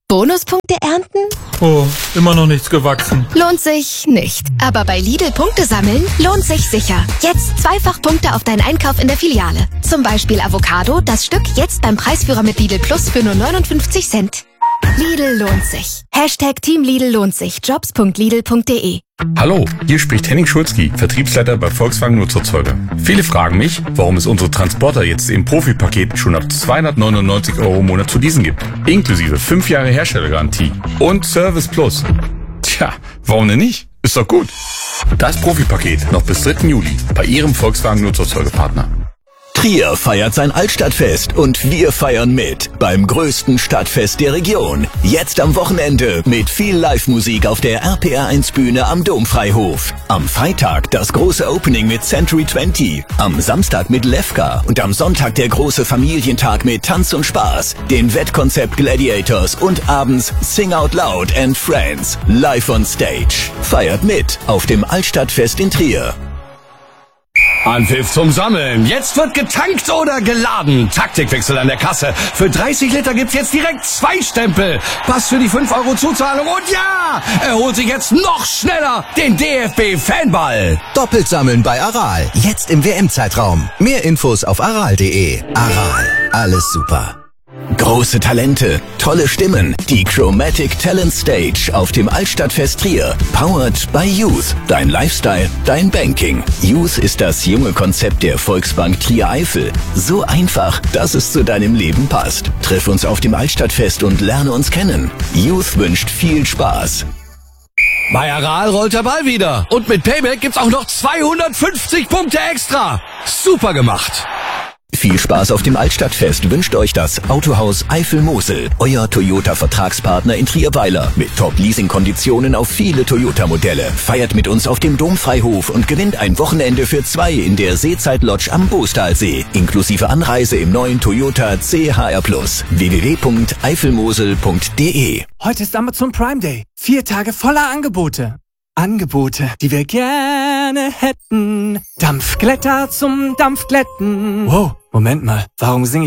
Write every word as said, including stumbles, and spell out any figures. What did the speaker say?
Bonuspunkte ernten? Oh, immer noch nichts gewachsen. Lohnt sich nicht. Aber bei Lidl Punkte sammeln lohnt sich sicher. Jetzt zweifach Punkte auf deinen Einkauf in der Filiale. Zum Beispiel Avocado, das Stück jetzt beim Preisführer mit Lidl Plus für nur neunundfünfzig Cent. Lidl lohnt sich. Hashtag Team Lidl lohnt sich. Jobs punkt lidl punkt de. Hallo, hier spricht Henning Schulzki, Vertriebsleiter bei Volkswagen Nutzerzeuger. Viele fragen mich, warum es unsere Transporter jetzt im Profipaket schon ab zweihundertneunundneunzig Euro im Monat zu leasen gibt. Inklusive fünf Jahre Herstellergarantie und Service Plus. Tja, warum denn nicht? Ist doch gut. Das Profipaket noch bis dritten Juli bei Ihrem Volkswagen Nutzerzeugerpartner. Trier feiert sein Altstadtfest und wir feiern mit beim größten Stadtfest der Region. Jetzt am Wochenende mit viel Live-Musik auf der R P R eins Bühne am Domfreihof. Am Freitag das große Opening mit Century zwanzig, am Samstag mit Lefka und am Sonntag der große Familientag mit Tanz und Spaß, den Wettkonzept Gladiators und abends Sing Out Loud and Friends live on stage. Feiert mit auf dem Altstadtfest in Trier. Anpfiff zum Sammeln. Jetzt wird getankt oder geladen. Taktikwechsel an der Kasse. Für dreißig Liter gibt's jetzt direkt zwei Stempel. Pass für die fünf Euro Zuzahlung. Und ja, er holt sich jetzt noch schneller den D F B-Fanball. Doppelt sammeln bei Aral. Jetzt im W M-Zeitraum. Mehr Infos auf aral punkt de. Aral. Alles super. Große Talente, tolle Stimmen, die Chromatic Talent Stage auf dem Altstadtfest Trier. Powered by Youth. Dein Lifestyle, dein Banking. Youth ist das junge Konzept der Volksbank Trier Eifel. So einfach, dass es zu deinem Leben passt. Triff uns auf dem Altstadtfest und lerne uns kennen. Youth wünscht viel Spaß. Bei Aral rollt der Ball wieder. Und mit Payback gibt's auch noch zweihundertfünfzig Punkte extra. Super gemacht. Viel Spaß auf dem Altstadtfest wünscht euch das Autohaus Eifel-Mosel, euer Toyota-Vertragspartner in Trierweiler. Mit Top-Leasing-Konditionen auf viele Toyota-Modelle. Feiert mit uns auf dem Domfreihof und gewinnt ein Wochenende für zwei in der Seezeit-Lodge am Boostalsee. Inklusive Anreise im neuen Toyota C H R Plus. w w w punkt eifelmosel punkt de. Heute ist Amazon Prime Day. Vier Tage voller Angebote. Angebote, die wir gerne hätten. Dampfglätter zum Dampfglätten. Wow, Moment mal, warum singe ich